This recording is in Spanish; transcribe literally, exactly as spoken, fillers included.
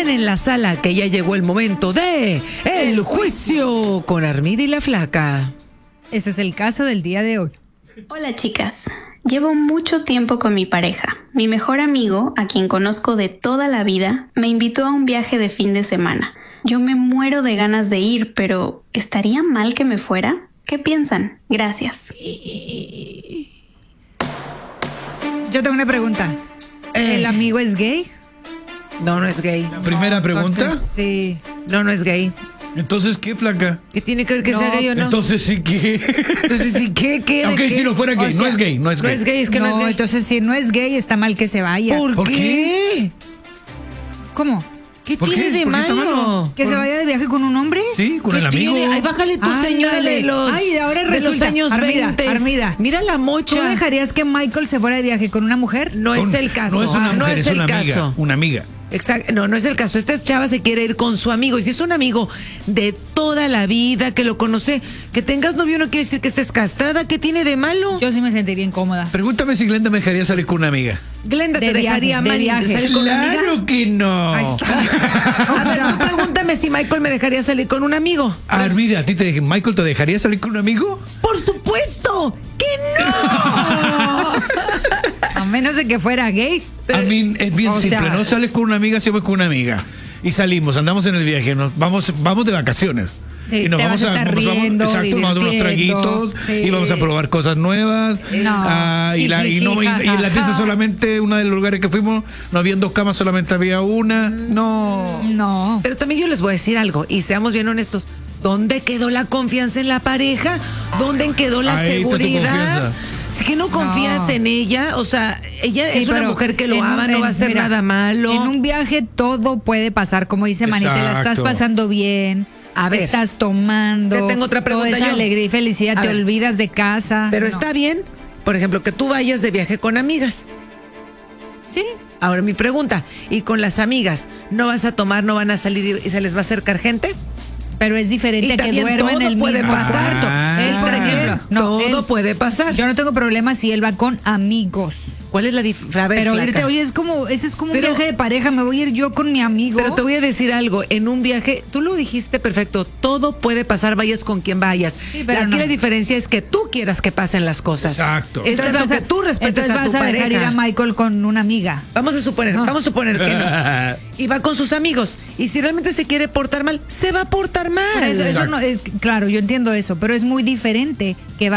Entren en la sala que ya llegó el momento de El Juicio con Armida y la Flaca. Ese es el caso del día de hoy. Hola chicas, llevo mucho tiempo con mi pareja. Mi mejor amigo, a quien conozco de toda la vida, me invitó a un viaje de fin de semana. Yo me muero de ganas de ir, pero ¿estaría mal que me fuera? ¿Qué piensan? Gracias. Yo tengo una pregunta. ¿El amigo es gay? No, no es gay. La primera pregunta. Entonces, sí. No, no es gay. Entonces, ¿qué, Flaca? ¿Qué tiene que ver que No, sea gay o no? Entonces sí que... Entonces, ¿sí qué? ¿Qué? Aunque ¿De qué? si no fuera gay, O no sea, es gay, no es No gay. es gay, es que no, No, es gay. entonces si no es gay, está mal que se vaya. ¿Por, ¿Por qué? qué? ¿¿Cómo? ¿Qué ¿Por tiene qué? de ¿Por qué está malo? malo? ¿Que se vaya de viaje con un hombre? Sí, con ¿Qué el amigo. tiene? Ay, bájale tu Ándale. señora de los, Ay, ahora de los resulta. años Armida, veinte. Armida. Mira la ¿Tú mocha. dejarías que Michael se fuera de viaje con una mujer? No es Con- el caso. No es una Ah, mujer, no es, es el una amiga. caso. Una amiga. Exacto, no, no es el caso. Esta chava se quiere ir con su amigo. Y si es un amigo de toda la vida, que lo conoce, que tengas novio no quiere decir que estés castrada. ¿Qué tiene de malo? Yo sí me sentiría incómoda. Pregúntame si Glenda me dejaría salir con una amiga. Glenda De te viaje, dejaría de mal y viaje. salir con una amiga. Claro que no. Ahí está. A ver, tú pregúntame si Michael me dejaría salir con un amigo. Armida, ¿a ti te, Michael te dejaría salir con un amigo? ¡Por supuesto que no! A menos de que fuera gay. A mí es bien o simple, sea- no sales con una amiga, si voy con una amiga. Y salimos, andamos en el viaje, nos vamos, vamos de vacaciones. Sí, y nos te vamos vas a estar nos vamos- riendo, exacto, nos damos unos divirtiendo. traguitos Sí. y vamos a probar cosas nuevas. No. Ah, y, la, y, no, y, y en la pieza solamente, uno de los lugares que fuimos, no habían dos camas, solamente había una. No. No. Pero también yo les voy a decir algo, y seamos bien honestos. ¿Dónde quedó la confianza en la pareja? ¿Dónde quedó la Ahí está tu seguridad? confianza. Si que no confías No. en ella, o sea, ella Sí, es una pero mujer que lo en un- ama, no va a en- hacer mira, nada malo. En un viaje todo puede pasar, como dice Manita, la estás Exacto. pasando bien. A ver, estás tomando. te tengo otra pregunta Toda esa yo. alegría y felicidad, A te ver. olvidas de casa. Pero No. está bien, por ejemplo, que tú vayas de viaje con amigas. Sí. Ahora mi pregunta, ¿y con las amigas no vas a tomar, no van a salir y se les va a acercar gente? Pero es diferente Y a que también duerma en todo el puede mismo pasar. cuarto. Ah. Él, por También ejemplo, no, todo él- puede pasar. yo no tengo problema si él va con amigos. ¿Cuál es la diferencia? Pero irte, oye, es como, ese es como Pero- un viaje de pareja, me voy a ir yo con mi amigo. Pero te voy a decir algo, en un viaje, tú lo dijiste perfecto, todo puede pasar, vayas con quien vayas. Sí, pero Aquí no. la diferencia es que tú quieras que pasen las cosas. Exacto. Es Entonces tanto vas a- que tú respetes entonces a tu vas a dejar ir pareja. a Michael con una amiga. Vamos a suponer, No. vamos a suponer que no. Y va con sus amigos. Y si realmente se quiere portar mal, se va a portar mal. Por eso, eso Exacto. no, es, claro, yo entiendo eso, pero es muy diferente que va